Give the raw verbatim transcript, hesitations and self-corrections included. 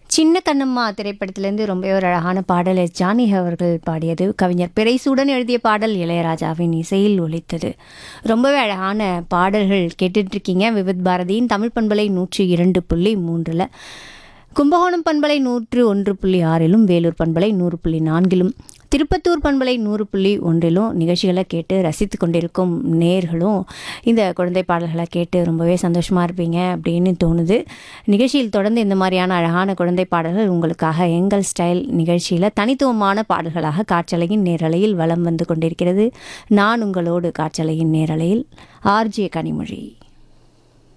சின்ன கண்ணம்மா திரைப்படத்திலேருந்து ரொம்பவே ஒரு அழகான பாடல் எஸ் ஜானகி அவர்கள் பாடியது. கவிஞர் பிறைசூடன் எழுதிய பாடல் இளையராஜாவின் இசையில் ஒலித்தது. ரொம்பவே அழகான பாடல்கள் கேட்டுட்ருக்கீங்க. விவித் பாரதியின் தமிழ் பண்பலை நூற்றி இரண்டு புள்ளி மூன்றில், கும்பகோணம் பண்பலை நூற்று ஒன்று புள்ளி ஆறிலும், வேலூர் பண்பலை நூறு புள்ளி நான்கிலும், திருப்பத்தூர் பண்பலை நூறு புள்ளி ஒன்றிலும் நிகழ்ச்சிகளை கேட்டு ரசித்து கொண்டிருக்கும் நேர்களும் இந்த குழந்தை பாடல்களை கேட்டு ரொம்பவே சந்தோஷமாக இருப்பீங்க அப்படின்னு தோணுது. நிகழ்ச்சியில் தொடர்ந்து இந்த மாதிரியான அழகான குழந்தை பாடல்கள் உங்களுக்காக எங்கள் ஸ்டைல் நிகழ்ச்சியில் தனித்துவமான பாடல்களாக காற்றலையின் நேரலையில் வலம் வந்து கொண்டிருக்கிறது. நான் உங்களோடு காற்றலையின் நேரலையில் ஆர்ஜே கனிமொழி.